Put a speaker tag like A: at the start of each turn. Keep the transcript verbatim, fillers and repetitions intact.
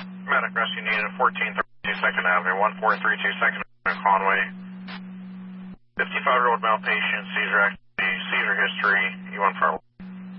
A: Medic rescue needed fourteen thirty-two Second Avenue, one four three two Second Avenue, Conway. fifty-five-year-old male patient, seizure activity, seizure history, E one for